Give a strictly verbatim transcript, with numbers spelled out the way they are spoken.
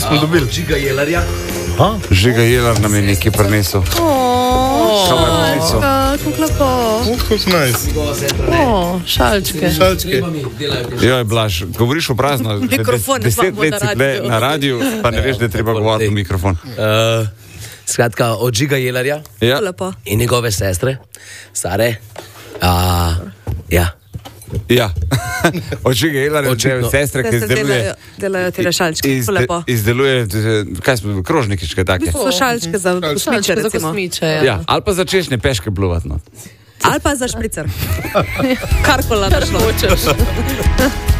smo dobili. Žiga Jelarja. Žiga Jelar nam je nekaj prinesel. Kako lepo. Kako nice. Šalčke. Šalčke. Joj, Blaž, govoriš v prazno. Mikrofon ne Deset imamo let na si tle radiju. na radiju, pa ne veš, da je treba govoriti v mikrofon. Uh, skratka, od Žiga Jelarja Ja. Lepo. in njegove sestre, Sare. Uh, ja. Ja. Od Žiga Jelarja, Očitno. sestre, ki Sestre izdeluje... delajo, delajo te šalčke. izde- Lepo. Izdeluje, kaj smo, krožnikičke take. So šalčke za kosmiče, Šalčke za recimo. kosmiče, ja. Ja, ali pa za češnje peške bluvat, no. Ali pa za špricer. Karkoli našlo.